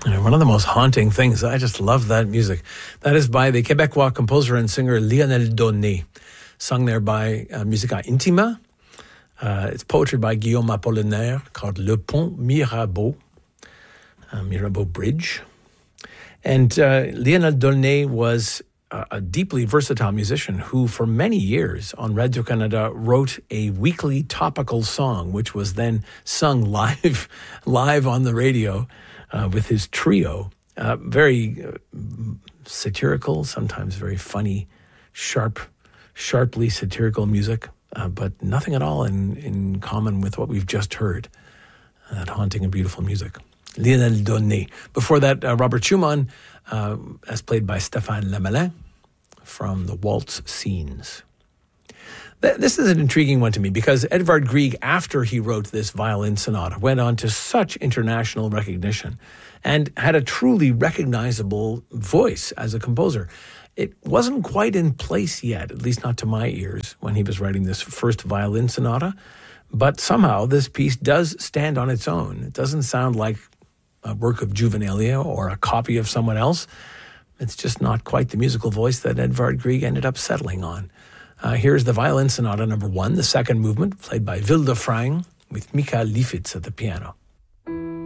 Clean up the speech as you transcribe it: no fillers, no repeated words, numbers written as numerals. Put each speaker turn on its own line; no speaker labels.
And one of the most haunting things, I just love that music. That is by the Québécois composer and singer Lionel Donné, sung there by Musica Intima. It's poetry by Guillaume Apollinaire called Le Pont Mirabeau, Mirabeau Bridge. And Lionel Donné was a deeply versatile musician who, for many years on Radio-Canada, wrote a weekly topical song, which was then sung live on the radio with his trio. Very satirical, sometimes very funny, sharply satirical music, but nothing at all in common with what we've just heard, that haunting and beautiful music. Lionel Donné. Before that, Robert Schumann, as played by Stéphane Lamelin, from the Waltz Scenes. This is an intriguing one to me because Edvard Grieg, after he wrote this violin sonata, went on to such international recognition and had a truly recognizable voice as a composer. It wasn't quite in place yet, at least not to my ears, when he was writing this first violin sonata, but somehow this piece does stand on its own. It doesn't sound like a work of Juvenilia or a copy of someone else. It's just not quite the musical voice that Edvard Grieg ended up settling on. Here's the Violin Sonata number 1, the second movement, played by Wilde Frang with Michael Lifitz at the piano.